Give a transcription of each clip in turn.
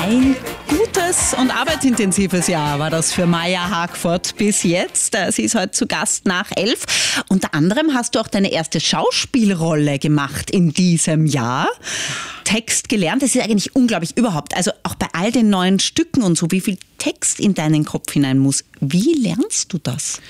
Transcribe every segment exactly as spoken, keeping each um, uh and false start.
Ein gutes und arbeitsintensives Jahr war das für Maja Hagfort bis jetzt. Sie ist heute zu Gast nach elf. Unter anderem hast du auch deine erste Schauspielrolle gemacht in diesem Jahr. Text gelernt, das ist eigentlich unglaublich überhaupt. Also auch bei all den neuen Stücken und so, wie viel Text in deinen Kopf hinein muss. Wie lernst du das?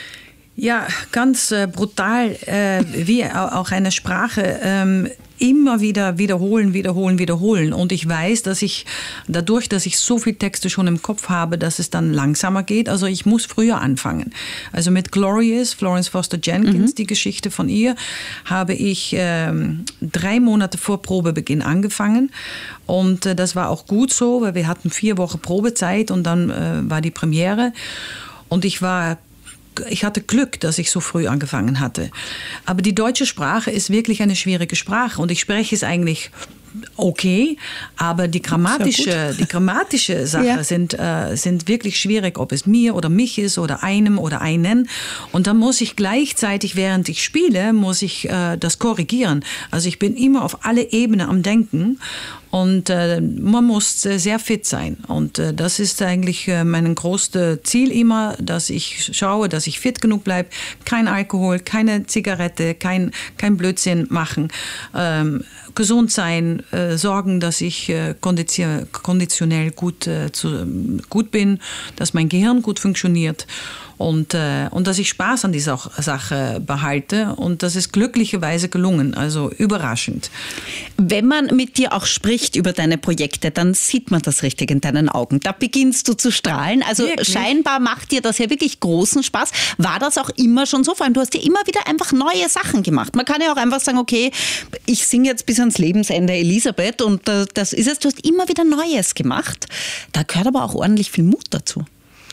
Ja, ganz äh, brutal, äh, wie auch eine Sprache. Ähm, immer wieder wiederholen, wiederholen, wiederholen. Und ich weiß, dass ich dadurch, dass ich so viele Texte schon im Kopf habe, dass es dann langsamer geht. Also ich muss früher anfangen. Also mit Glorious, Florence Foster Jenkins, mhm. die Geschichte von ihr, habe ich ähm, drei Monate vor Probebeginn angefangen. Und äh, das war auch gut so, weil wir hatten vier Wochen Probezeit und dann äh, war die Premiere. Und ich war Ich hatte Glück, dass ich so früh angefangen hatte. Aber die deutsche Sprache ist wirklich eine schwierige Sprache und ich spreche es eigentlich okay, aber die grammatische, die grammatische Sachen ja. sind, äh, sind wirklich schwierig, ob es mir oder mich ist oder einem oder einen. Und dann muss ich gleichzeitig, während ich spiele, muss ich äh, das korrigieren. Also ich bin immer auf alle Ebenen am Denken. Und äh, man muss äh, sehr fit sein. Und äh, das ist eigentlich äh, mein größtes Ziel immer, dass ich schaue, dass ich fit genug bleibe. Kein Alkohol, keine Zigarette, kein, kein Blödsinn machen. Ähm, gesund sein, äh, sorgen, dass ich äh, kondition- konditionell gut, äh, zu, gut bin, dass mein Gehirn gut funktioniert. Und, äh, und dass ich Spaß an dieser Sache behalte. Und das ist glücklicherweise gelungen, also überraschend. Wenn man mit dir auch spricht über deine Projekte, dann sieht man das richtig in deinen Augen. Da beginnst du zu strahlen. Also wirklich? Scheinbar macht dir das ja wirklich großen Spaß. War das auch immer schon so? Vor allem, du hast ja immer wieder einfach neue Sachen gemacht. Man kann ja auch einfach sagen, okay, ich singe jetzt bis ans Lebensende Elisabeth und das ist es. Du hast immer wieder Neues gemacht. Da gehört aber auch ordentlich viel Mut dazu.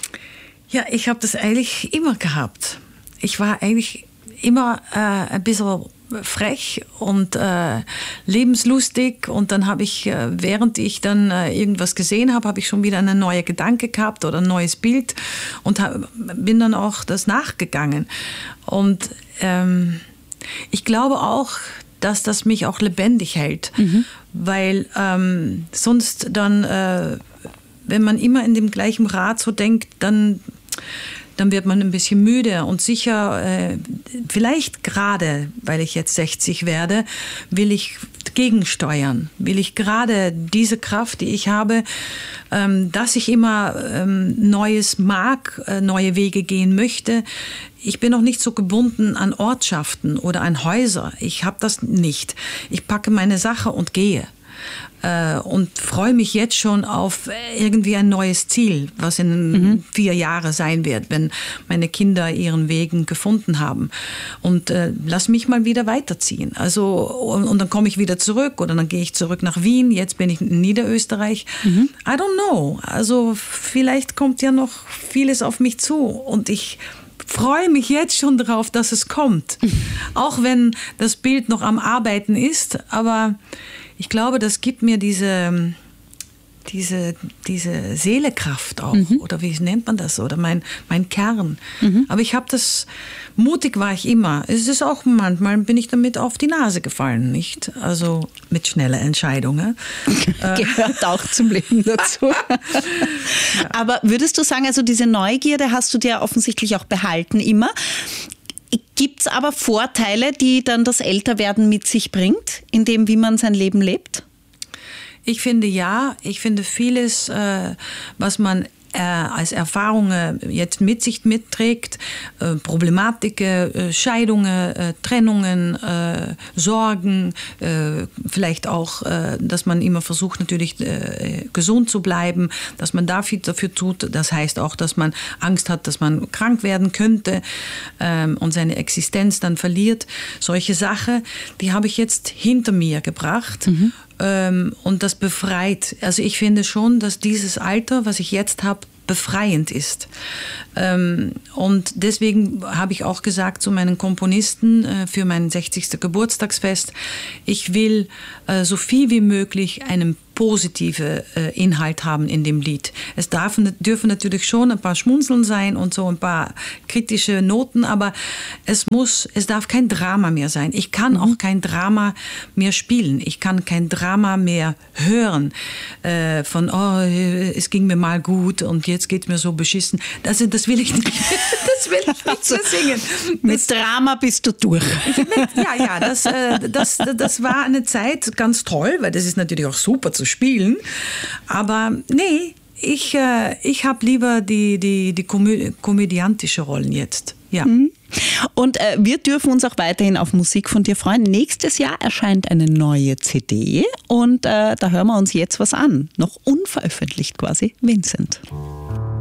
Ja, ich habe das eigentlich immer gehabt. Ich war eigentlich immer äh, ein bisschen frech und äh, lebenslustig und dann habe ich, äh, während ich dann äh, irgendwas gesehen habe, habe ich schon wieder einen neuen Gedanke gehabt oder ein neues Bild und hab, bin dann auch das nachgegangen. Und ähm, ich glaube auch, dass das mich auch lebendig hält, mhm. weil ähm, sonst dann, äh, wenn man immer in dem gleichen Rad so denkt, dann dann wird man ein bisschen müde und sicher, äh, vielleicht gerade, weil ich jetzt sechzig werde, will ich gegensteuern, will ich gerade diese Kraft, die ich habe, ähm, dass ich immer ähm, Neues mag, äh, neue Wege gehen möchte. Ich bin noch nicht so gebunden an Ortschaften oder an Häuser. Ich habe das nicht. Ich packe meine Sache und gehe. Und freue mich jetzt schon auf irgendwie ein neues Ziel, was in mhm. vier Jahren sein wird, wenn meine Kinder ihren Wegen gefunden haben. Und äh, lass mich mal wieder weiterziehen. Also, und, und dann komme ich wieder zurück oder dann gehe ich zurück nach Wien. Jetzt bin ich in Niederösterreich. Mhm. I don't know. Also vielleicht kommt ja noch vieles auf mich zu und ich freue mich jetzt schon darauf, dass es kommt. Auch wenn das Bild noch am Arbeiten ist, aber ich glaube, das gibt mir diese, diese, diese Seelekraft auch. Mhm. Oder wie nennt man das? Oder mein, mein Kern. Mhm. Aber ich habe das, mutig war ich immer. Es ist auch manchmal, bin ich damit auf die Nase gefallen, nicht? Also mit schneller Entscheidungen. Gehört auch zum Leben dazu. Ja. Aber würdest du sagen, also diese Neugierde hast du dir offensichtlich auch behalten immer. Gibt es aber Vorteile, die dann das Älterwerden mit sich bringt, in dem, wie man sein Leben lebt? Ich finde ja. Ich finde vieles, äh, was man äh, als Erfahrungen jetzt mit sich mitträgt, äh, Problematiken, äh, Scheidungen, äh, Trennungen, äh, Sorgen, äh, vielleicht auch, äh, dass man immer versucht, natürlich äh, gesund zu bleiben, dass man dafür, dafür tut. Das heißt auch, dass man Angst hat, dass man krank werden könnte ähm, und seine Existenz dann verliert. Solche Sachen, die habe ich jetzt hinter mir gebracht. Mhm. Und das befreit. Also ich finde schon, dass dieses Alter, was ich jetzt habe, befreiend ist. Und deswegen habe ich auch gesagt zu meinen Komponisten für mein sechzigsten Geburtstagsfest, ich will so viel wie möglich einem positive äh, Inhalt haben in dem Lied. Es darf, dürfen natürlich schon ein paar Schmunzeln sein und so ein paar kritische Noten, aber es muss, es darf kein Drama mehr sein. Ich kann mhm. auch kein Drama mehr spielen. Ich kann kein Drama mehr hören äh, von, oh, es ging mir mal gut und jetzt geht es mir so beschissen. Das, das will ich nicht. Das will ich nicht so singen. Das, mit Drama bist du durch. Mit, ja, ja, das, äh, das, das war eine Zeit ganz toll, weil das ist natürlich auch super zu spielen. Aber nee, ich, äh, ich habe lieber die, die, die komö- komödiantische Rollen jetzt. Ja. Und äh, wir dürfen uns auch weiterhin auf Musik von dir freuen. Nächstes Jahr erscheint eine neue C D und äh, da hören wir uns jetzt was an. Noch unveröffentlicht quasi. Vincent.